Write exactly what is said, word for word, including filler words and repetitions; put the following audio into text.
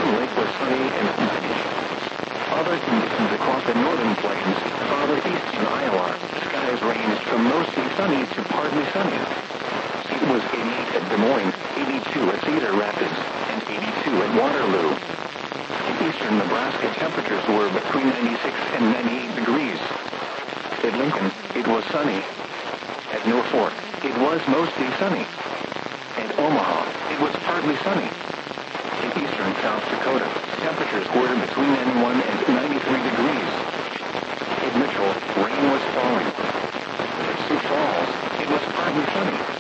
Salmon Lake was sunny and sunny. Other conditions across the northern plains, farther east in Iowa, skies ranged from mostly sunny to partly sunny. It was eighty-eight at Des Moines, eighty-two at Cedar Rapids, and eighty-two at Waterloo. In eastern Nebraska, temperatures were between ninety-six and ninety-eight degrees. At Lincoln, it was sunny. At Norfolk, it was mostly sunny. At Omaha, it was partly sunny. In eastern South Dakota, temperatures were between ninety-one and ninety-three degrees. At Mitchell, rain was falling. At Sioux Falls, it was partly sunny.